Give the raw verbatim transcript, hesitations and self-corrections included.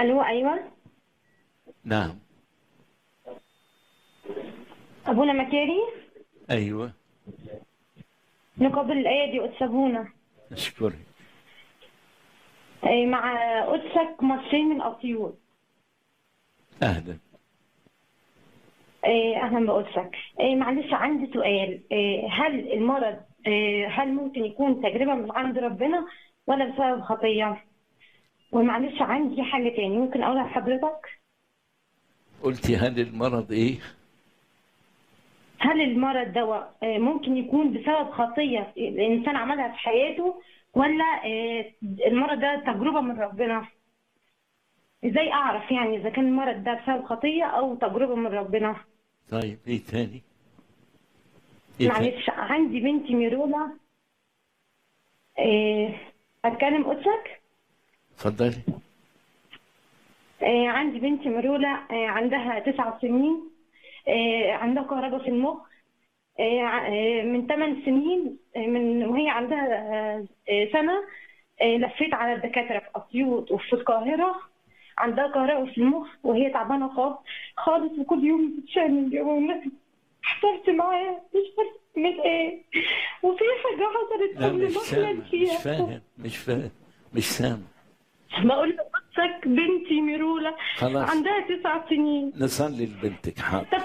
الو، ايوه. نعم. ابونا مكاري، أيوة. نقابل الايه دي قدس ابونا. أشكرك. إيه، مع قدسك مصريين من اسيوط. أهلا. إيه، اهلا بقدسك. إيه، معلش عندي سؤال. إيه، هل المرض إيه، هل ممكن يكون تجربه من عند ربنا ولا بسبب خطيه؟ ومعلش عندي حاجه تاني ممكن اقولها لحضرتك. قلتي هل المرض إيه؟ هل المرض ده إيه، ممكن يكون بسبب خطيه الانسان عملها في حياته، ولا إيه، المرض ده تجربه من ربنا؟ ازاي اعرف يعني اذا كان المرض ده بسبب خطيه او تجربه من ربنا؟ طيب إيه تاني؟ إيه تاني؟ معلش عندي بنتي ميرولا. إيه، اتكلم قدسك. اتفضلي. إيه، عندي بنتي ميرولا. إيه، عندها تسع سنين. إيه، عندها كهرباء في المخ. إيه، ع- إيه، من ثمان سنين. إيه، من وهي عندها آه، إيه، سنه. إيه، لفيت على الدكاتره في اسيوط وفي القاهره. عندها كهرباء في المخ وهي تعبانه خالص خالص، وكل يوم بتشال يا والنبي. حصلت معاها مش عارفه من ايه، وفي حاجه حصلت لا قبل مش ما احلم سامع، مش فيها. فاهم، مش فاهم، مش سامع. بقول لقدسك بنتي ميرولا خلاص عندها تسع سنين. نصلي لبنتك، حاضر.